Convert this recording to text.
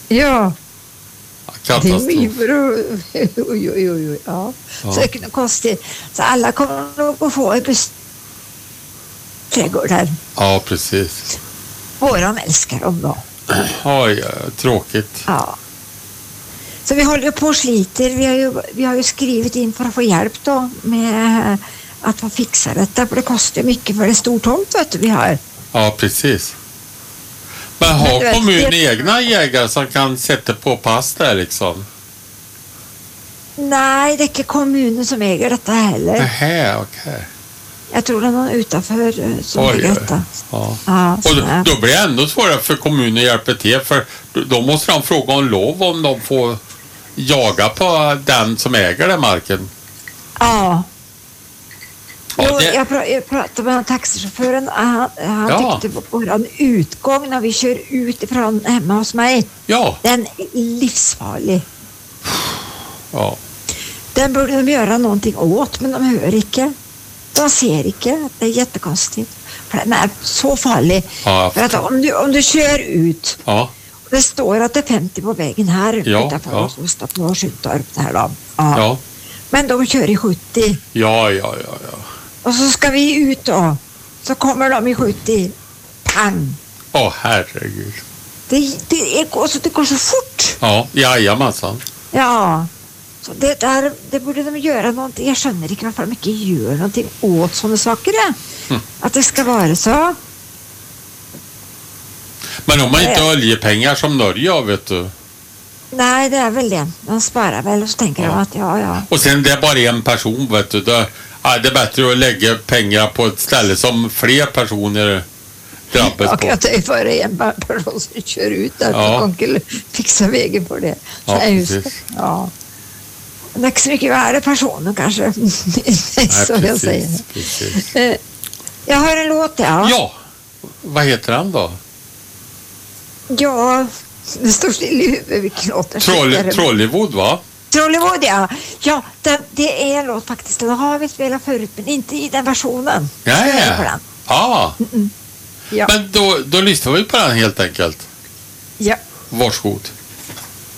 Ja. Katastrof. Det är oj. Ja. Så det är konstigt. Så alla kommer nog att få en trädgård här. Ja, precis. Våran älskar dem då. Oj, tråkigt. Ja. Så vi håller på och sliter. Vi har ju skrivit in för att få hjälp då med att få fixa detta. För det kostar mycket för det är stor tomt vet du, vi har. Ja, precis. Men har kommunen egna jägare som kan sätta på pass där liksom? Nej, det är inte kommunen som äger detta heller. Nähä, okej. Jag tror det är någon utanför som äger detta. Ja. Ja, och då blir det ändå svårare för kommunen att hjälpa till. För då måste de fråga om lov om de får jaga på den som äger den marken. Ja. Ja, Jag pratade med taxichauffören. Han tyckte på våran utgång när vi kör ut ifrån hemma hos mig. Ja. Den är livsfarlig. Ja. Den borde de göra någonting åt, men de hör inte. De ser inte. Det är jättekonstigt. För den är så farlig. Ja, för att om du kör ut och det står att det är 50 på vägen här utanför oss på Skyttorp här då. Ja. Men de kör i 70. Ja. Och så ska vi ut då. Så kommer de i 70. Pang! Herregud. Det går så fort. Ja, jajamensan. Ja. Så det borde de göra någonting. Jag skönner inte varför de inte gör någonting åt sådana saker. Att det ska vara så. Men de har inte oljepengar som Norge har, vet du. Nej, det är väl det. De sparar väl och så tänker de att ja. Och sen det är bara en person, vet du. Det är bättre att lägga pengar på ett ställe som fler personer drabbas på. Jag tar före en person som kör ut där och kan fixa vägen på det. Ja, precis. Det är inte så mycket värre personer kanske. Så jag säger. Precis. Jag har en låt, Ja, vad heter den då? Ja, det står still i huvudet vilken låt. Trollywood, va? Trollywood, ja. Det är en låt faktiskt. Den har vi spelat förut, men inte i den versionen. Ja. Men då lyssnar vi på den helt enkelt. Ja. Varsågod.